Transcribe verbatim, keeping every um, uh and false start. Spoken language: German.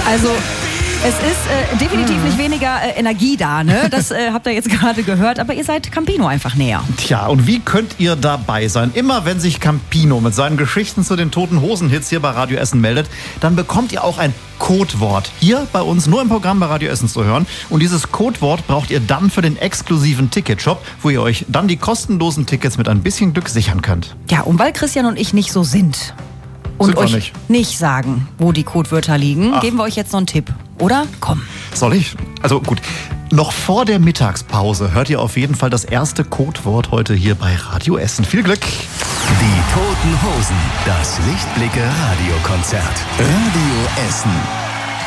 Also es ist äh, definitiv nicht weniger äh, Energie da, ne? Das äh, habt ihr jetzt gerade gehört, aber ihr seid Campino einfach näher. Tja, und wie könnt ihr dabei sein? Immer wenn sich Campino mit seinen Geschichten zu den Toten Hosen-Hits hier bei Radio Essen meldet, dann bekommt ihr auch ein Codewort hier bei uns nur im Programm bei Radio Essen zu hören. Und dieses Codewort braucht ihr dann für den exklusiven Ticketshop, wo ihr euch dann die kostenlosen Tickets mit ein bisschen Glück sichern könnt. Ja, und weil Christian und ich nicht so sind und Sind wir euch nicht. nicht sagen, wo die Codewörter liegen, Ach. geben wir euch jetzt noch einen Tipp, oder? Komm. Soll ich? Also gut, noch vor der Mittagspause hört ihr auf jeden Fall das erste Codewort heute hier bei Radio Essen. Viel Glück! Die Toten Hosen, das Lichtblicke Radiokonzert. Radio Essen.